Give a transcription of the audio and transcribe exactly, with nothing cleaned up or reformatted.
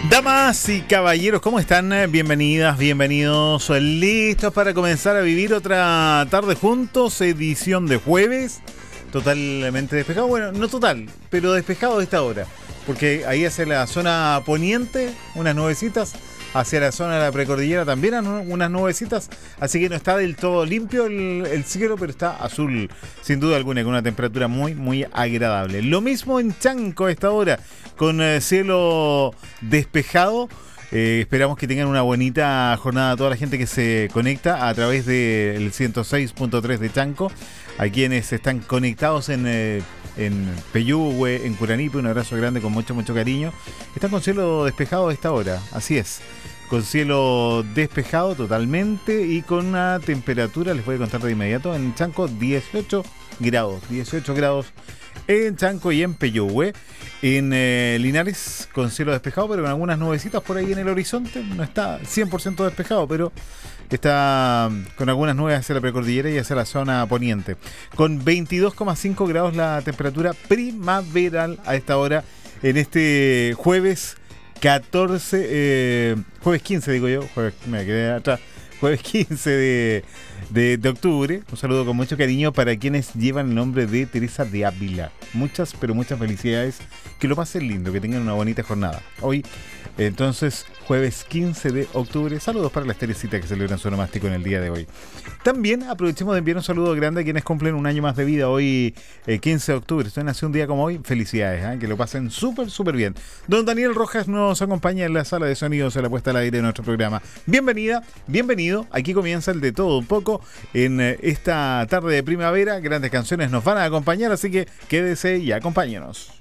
Damas y caballeros, ¿cómo están? Bienvenidas, bienvenidos, listos para comenzar a vivir otra tarde juntos, edición de jueves, totalmente despejado, bueno, no total, pero despejado de esta hora, porque ahí hacia la zona poniente, unas nubecitas, hacia la zona de la precordillera también unas nubecitas, así que no está del todo limpio el, el cielo, pero está azul, sin duda alguna, con una temperatura muy, muy agradable. Lo mismo en Chanco a esta hora, con eh, cielo despejado. Eh, esperamos que tengan una bonita jornada a toda la gente que se conecta a través del ciento seis punto tres de Chanco, a quienes están conectados en... Eh, en Peyúgue, en Curanipe, un abrazo grande con mucho, mucho cariño. Están con cielo despejado a esta hora, así es, con cielo despejado totalmente y con una temperatura, les voy a contar de inmediato, en Chanco dieciocho grados, dieciocho grados en Chanco y en Peyúgue. En eh, Linares con cielo despejado, pero con algunas nubecitas por ahí en el horizonte, no está cien por ciento despejado, pero está con algunas nubes hacia la precordillera y hacia la zona poniente. Con veintidós coma cinco grados la temperatura primaveral a esta hora, en este jueves catorce, eh, jueves quince digo yo, jueves, me quedé atrás, jueves quince de, de, de octubre. Un saludo con mucho cariño para quienes llevan el nombre de Teresa de Ávila. Muchas, pero muchas felicidades. Que lo pasen lindo, que tengan una bonita jornada. Hoy, entonces, jueves quince de octubre. Saludos para las Teresitas que celebran su onomástico en el día de hoy. También aprovechemos de enviar un saludo grande a quienes cumplen un año más de vida hoy, eh, quince de octubre. Esto nació un día como hoy. Felicidades, ¿eh? Que lo pasen súper, súper bien. Don Daniel Rojas nos acompaña en la sala de sonidos en la puesta al aire de nuestro programa. Bienvenida, bienvenido. Aquí comienza el de todo un poco en eh, esta tarde de primavera. Grandes canciones nos van a acompañar, así que quédese y acompáñenos.